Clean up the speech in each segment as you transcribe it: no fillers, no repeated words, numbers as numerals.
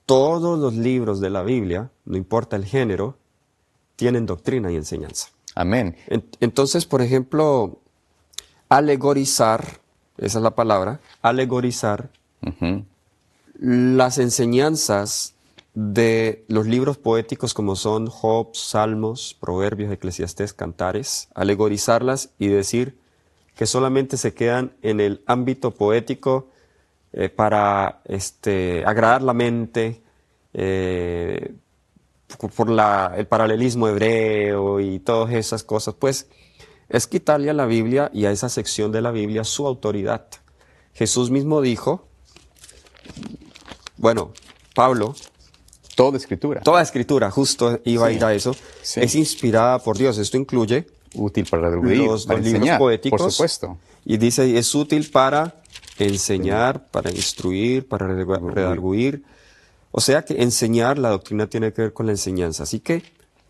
todos los libros de la Biblia, no importa el género, tienen doctrina y enseñanza. Amén. Entonces, por ejemplo, alegorizar, esa es la palabra, alegorizar las enseñanzas de los libros poéticos como son Job, Salmos, Proverbios, Eclesiastés, Cantares, alegorizarlas y decir que solamente se quedan en el ámbito poético para agradar la mente, por el paralelismo hebreo y todas esas cosas, pues es quitarle a la Biblia y a esa sección de la Biblia su autoridad. Jesús mismo dijo, bueno, Pablo, Toda escritura. toda escritura, justo iba a ir a eso, Sí. es inspirada por Dios. Esto incluye Útil para redarguir, los para libros enseñar, poéticos. por supuesto. Y dice, es útil para enseñar, para instruir, para redarguir. O sea que enseñar, la doctrina tiene que ver con la enseñanza. Así que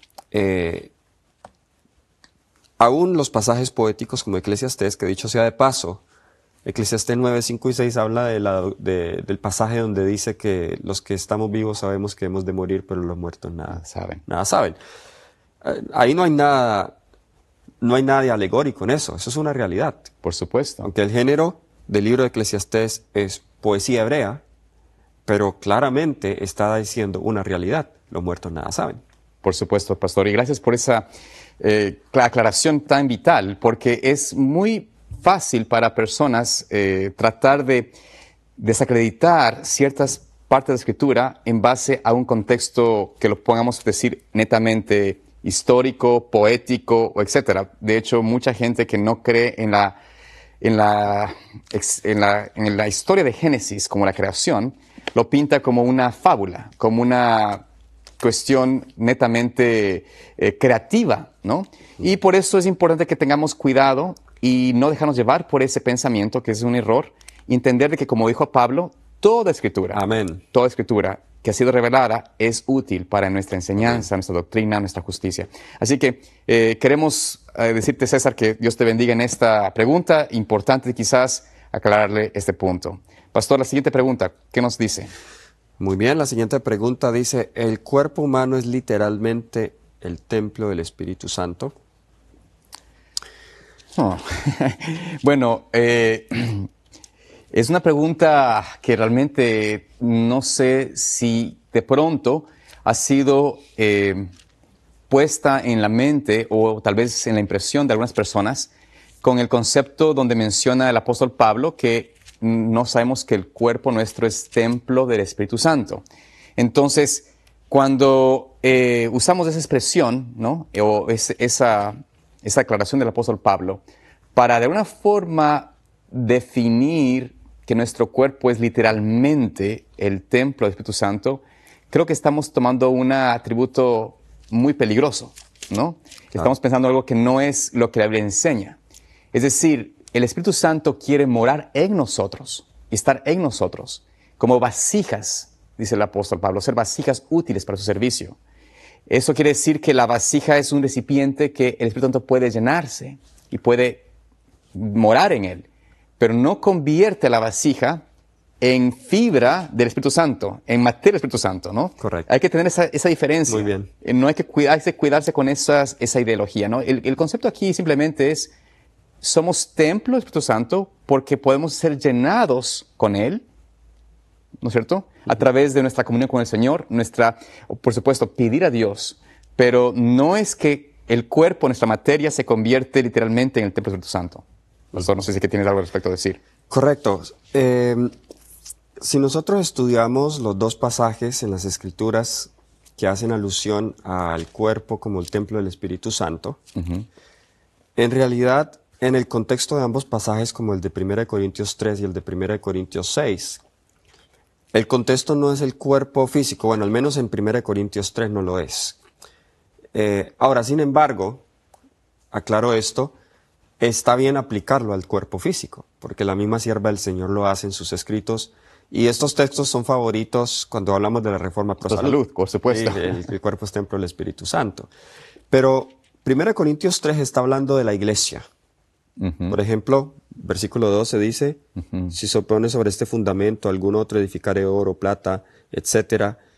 aún los pasajes poéticos como Eclesiastés, que dicho sea de paso, Eclesiastés 9, 5 y 6 habla del pasaje donde dice que los que estamos vivos sabemos que hemos de morir, pero los muertos nada saben. Ahí no hay nada de alegórico en eso, eso es una realidad. Por supuesto. Aunque el género del libro de Eclesiastés es poesía hebrea, pero claramente está diciendo una realidad, los muertos nada saben. Por supuesto, pastor. Y gracias por esa aclaración tan vital, porque es muy fácil para personas tratar de desacreditar ciertas partes de la Escritura en base a un contexto que lo pongamos decir netamente histórico, poético, etcétera. De hecho, mucha gente que no cree en la historia de Génesis como la creación, lo pinta como una fábula, como una cuestión netamente creativa, ¿no? Y por eso es importante que tengamos cuidado y no dejarnos llevar por ese pensamiento, que es un error, y entender de que, como dijo Pablo, toda escritura, Amén. toda escritura que ha sido revelada es útil para nuestra enseñanza, nuestra doctrina, nuestra justicia. Así que queremos decirte, César, que Dios te bendiga en esta pregunta, importante quizás aclararle este punto. Pastor, la siguiente pregunta, ¿qué nos dice? Muy bien, la siguiente pregunta dice, ¿el cuerpo humano es literalmente el templo del Espíritu Santo? Oh. Bueno, es una pregunta que realmente no sé si de pronto ha sido puesta en la mente o tal vez en la impresión de algunas personas con el concepto donde menciona el apóstol Pablo que no sabemos que el cuerpo nuestro es templo del Espíritu Santo. Entonces, cuando usamos esa expresión, ¿no? O esa aclaración del apóstol Pablo, para de alguna forma definir que nuestro cuerpo es literalmente el templo del Espíritu Santo, creo que estamos tomando un atributo muy peligroso, ¿no? Estamos pensando algo que no es lo que la Biblia enseña. Es decir, el Espíritu Santo quiere morar en nosotros y estar en nosotros como vasijas, dice el apóstol Pablo, ser vasijas útiles para su servicio. Eso quiere decir que la vasija es un recipiente que el Espíritu Santo puede llenarse y puede morar en él, pero no convierte la vasija en fibra del Espíritu Santo, en materia del Espíritu Santo, ¿no? Correcto. Hay que tener esa diferencia. Muy bien. No hay que cuidarse con esa ideología, ¿no? El concepto aquí simplemente es, somos templo del Espíritu Santo porque podemos ser llenados con él, ¿no es cierto? A través de nuestra comunión con el Señor, por supuesto, pedir a Dios, pero no es que el cuerpo, nuestra materia, se convierte literalmente en el templo del Espíritu Santo. Pastor, no sé si tienes algo al respecto a decir. Correcto. Si nosotros estudiamos los dos pasajes en las Escrituras que hacen alusión al cuerpo como el templo del Espíritu Santo, en realidad, en el contexto de ambos pasajes, como el de 1 Corintios 3 y el de 1 Corintios 6, el contexto no es el cuerpo físico, bueno, al menos en 1 Corintios 3 no lo es. Ahora, sin embargo, aclaro esto, está bien aplicarlo al cuerpo físico, porque la misma sierva del Señor lo hace en sus escritos, y estos textos son favoritos cuando hablamos de la Reforma Pro Salud, por supuesto. El cuerpo es templo del Espíritu Santo. Pero 1 Corintios 3 está hablando de la iglesia. Por ejemplo, versículo 12 dice, si se opone sobre este fundamento algún otro edificaré oro, plata, etcétera,